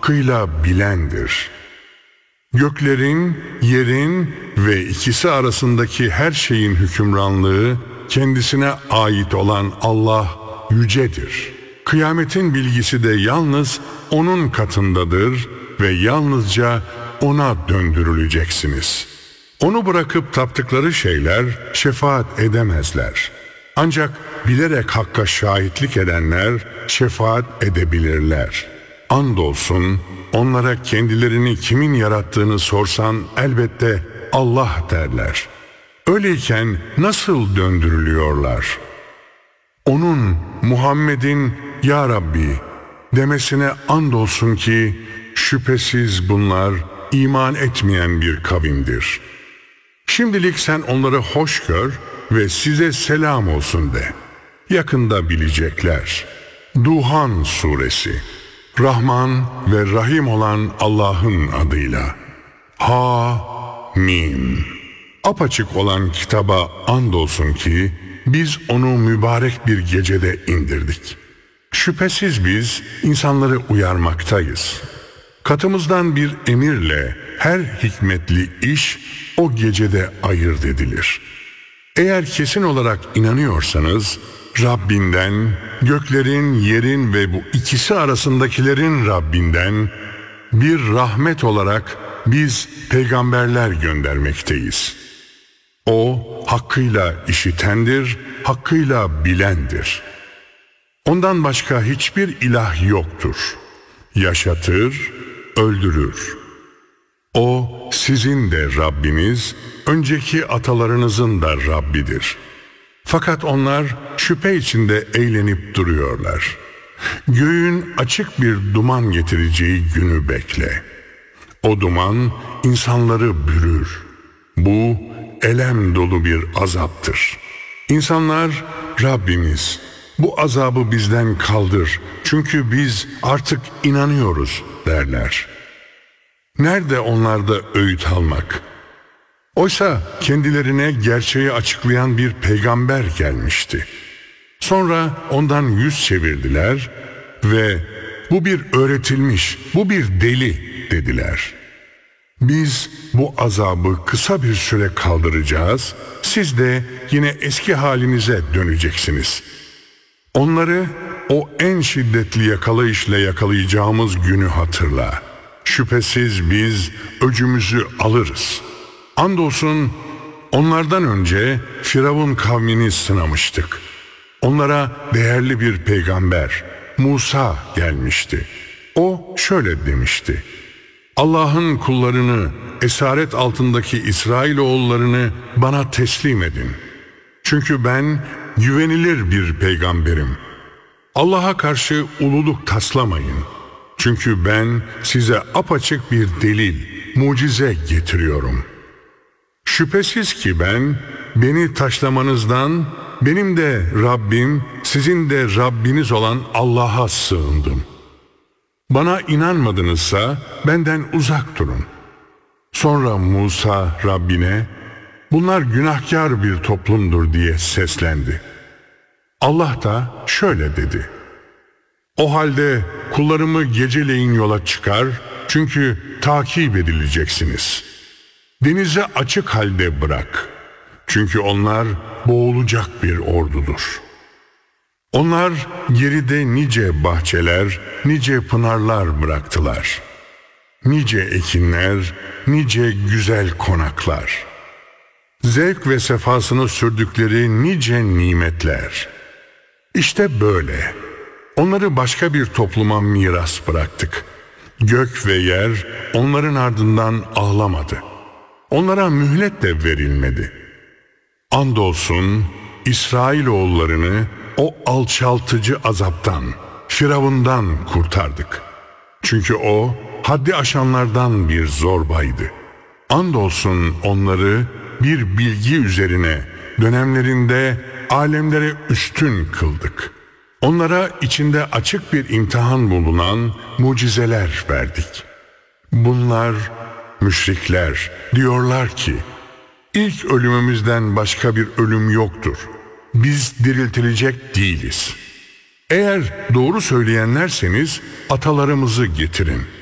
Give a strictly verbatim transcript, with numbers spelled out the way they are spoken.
hakkıyla bilendir. Göklerin, yerin ve ikisi arasındaki her şeyin hükümranlığı kendisine ait olan Allah yücedir. Kıyametin bilgisi de yalnız O'nun katındadır ve yalnızca O'na döndürüleceksiniz. Onu bırakıp taptıkları şeyler şefaat edemezler. Ancak bilerek Hakk'a şahitlik edenler şefaat edebilirler. Andolsun onlara kendilerini kimin yarattığını sorsan elbette Allah derler. Öyleyken nasıl döndürülüyorlar? Onun, Muhammed'in "Ya Rabbi" demesine andolsun ki şüphesiz bunlar iman etmeyen bir kavimdir. Şimdilik sen onları hoş gör ve size selam olsun de. Yakında bilecekler. Duhan Suresi. Rahman ve Rahim olan Allah'ın adıyla. Ha Mim. Apaçık olan kitaba andolsun ki biz onu mübarek bir gecede indirdik. Şüphesiz biz insanları uyarmaktayız. Katımızdan bir emirle her hikmetli iş o gecede ayırt edilir. Eğer kesin olarak inanıyorsanız Rabbinden, göklerin, yerin ve bu ikisi arasındakilerin Rabbinden bir rahmet olarak biz peygamberler göndermekteyiz. O hakkıyla işitendir, hakkıyla bilendir. Ondan başka hiçbir ilah yoktur. Yaşatır, öldürür. O sizin de Rabbiniz, önceki atalarınızın da Rabbidir. Fakat onlar şüphe içinde eğlenip duruyorlar. Göğün açık bir duman getireceği günü bekle. O duman insanları bürür. Bu elem dolu bir azaptır. İnsanlar, Rabbimiz bu azabı bizden kaldır çünkü biz artık inanıyoruz derler. Nerede onlarda öğüt almak? Oysa kendilerine gerçeği açıklayan bir peygamber gelmişti. Sonra ondan yüz çevirdiler ve bu bir öğretilmiş, bu bir deli dediler. Biz bu azabı kısa bir süre kaldıracağız, siz de yine eski halinize döneceksiniz. Onları o en şiddetli yakalayışla yakalayacağımız günü hatırla. Şüphesiz biz öcümüzü alırız. Andolsun onlardan önce Firavun kavmini sınamıştık. Onlara değerli bir peygamber Musa gelmişti. O şöyle demişti: Allah'ın kullarını, esaret altındaki İsrailoğullarını bana teslim edin. Çünkü ben güvenilir bir peygamberim. Allah'a karşı ululuk taslamayın. Çünkü ben size apaçık bir delil, mucize getiriyorum. Şüphesiz ki ben, beni taşlamanızdan, benim de Rabbim, sizin de Rabbiniz olan Allah'a sığındım. Bana inanmadınızsa benden uzak durun. Sonra Musa Rabbine, bunlar günahkar bir toplumdur diye seslendi. Allah da şöyle dedi: O halde kullarımı geceleyin yola çıkar, çünkü takip edileceksiniz. Denize açık halde bırak, çünkü onlar boğulacak bir ordudur. Onlar geride nice bahçeler, nice pınarlar bıraktılar. Nice ekinler, nice güzel konaklar. Zevk ve sefasını sürdükleri nice nimetler. İşte böyle. Onları başka bir topluma miras bıraktık. Gök ve yer onların ardından ağlamadı. Onlara mühlet de verilmedi. Andolsun İsrailoğullarını o alçaltıcı azaptan, Firavundan kurtardık. Çünkü o haddi aşanlardan bir zorbaydı. Andolsun onları bir bilgi üzerine dönemlerinde alemlere üstün kıldık. Onlara içinde açık bir imtihan bulunan mucizeler verdik. Bunlar müşrikler diyorlar ki, ilk ölümümüzden başka bir ölüm yoktur. Biz diriltilecek değiliz. Eğer doğru söyleyenlerseniz atalarımızı getirin.